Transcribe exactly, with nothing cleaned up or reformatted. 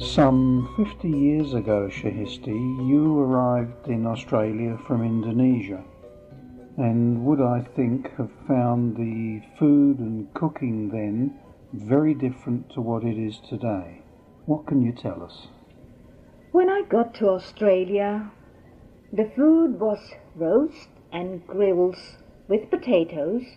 Some fifty years ago, Shahisti, you arrived in Australia from Indonesia, and would, I think, have found the food and cooking then very different to what it is today. What can you tell us? When I got to Australia, the food was roast and grills with potatoes